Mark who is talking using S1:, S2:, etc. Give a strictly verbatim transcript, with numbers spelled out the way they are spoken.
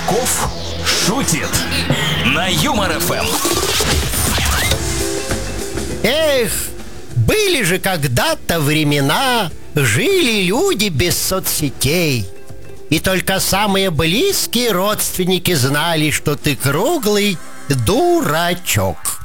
S1: Казаков шутит на Юмор эф эм.
S2: Эх, были же когда-то времена, жили люди без соцсетей. И только самые близкие родственники знали, что ты круглый дурачок.